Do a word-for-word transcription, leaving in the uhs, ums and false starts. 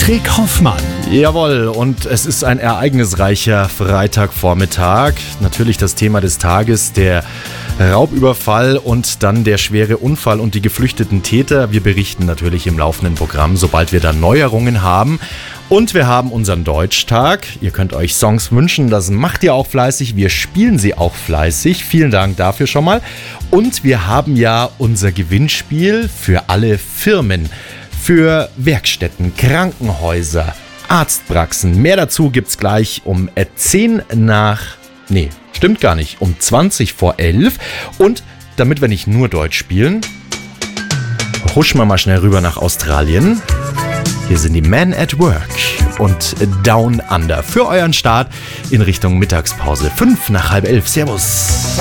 Patrick Hoffmann. Jawohl, und es ist ein ereignisreicher Freitagvormittag. Natürlich das Thema des Tages, der Raubüberfall und dann der schwere Unfall und die geflüchteten Täter. Wir berichten natürlich im laufenden Programm, sobald wir dann Neuerungen haben. Und wir haben unseren Deutschtag. Ihr könnt euch Songs wünschen, das macht ihr auch fleißig. Wir spielen sie auch fleißig. Vielen Dank dafür schon mal. Und wir haben ja unser Gewinnspiel für alle Firmen, für Werkstätten, Krankenhäuser, Arztpraxen. Mehr dazu gibt's gleich um zehn nach... Nee, stimmt gar nicht. Um zwanzig vor elf. Und damit wir nicht nur Deutsch spielen, huschen wir mal schnell rüber nach Australien. Hier sind die Men at Work und Down Under für euren Start in Richtung Mittagspause. Fünf nach halb elf. Servus.